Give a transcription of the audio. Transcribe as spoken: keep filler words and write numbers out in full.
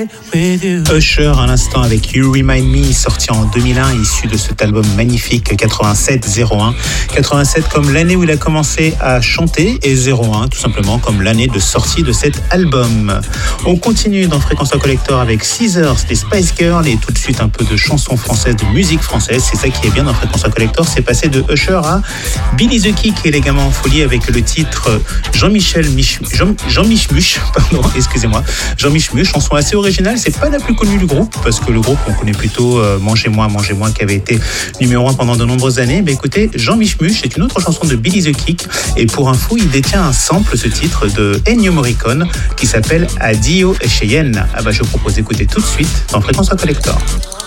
Usher à l'instant avec You Remind Me, sorti en deux mille un, issu de cet album magnifique quatre-vingt-sept zéro un. quatre-vingt-sept comme l'année où il a commencé à chanter et zéro un tout simplement comme l'année de sortie de cet album. On continue dans Fréquence Collector avec Scissors, les Spice Girls et tout de suite un peu de chansons françaises, de musique française. C'est ça qui est bien dans Fréquence Collector, c'est passé de Usher à Billy the Kick et les gamins en folie avec le titre Jean-Michel Mich... Jean... Jean-Mich pardon, excusez-moi. Jean-Mich chanson assez originale. C'est pas la plus connue du groupe parce que le groupe on connaît plutôt euh, Mangez-moi, Mangez-moi qui avait été numéro un pendant de nombreuses années. Mais écoutez, Jean Michmuche c'est une autre chanson de Billy the Kick et pour info il détient un sample, ce titre de Ennio Morricone qui s'appelle Addio Cheyenne. Ah bah je vous propose d'écouter tout de suite dans Fréquence Collector.